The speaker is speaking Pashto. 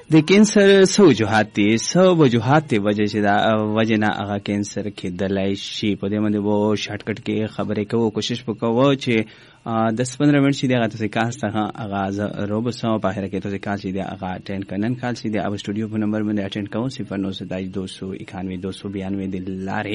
د کینسر څو وجوهات دي وجه نه هغه کینسر کېدلای شي. په دې باندې وو شارټکټ کې خبرې کوو، کوشش وکړو چې 10-15 منټ چې دغه تاسو کال څخه آغاز روبسو په اخر کې تاسو کال چې دغه اټینډ کنن کال چې د اب سټوډیو په نمبر باندې اټینډ کوو 097291 292 د لارې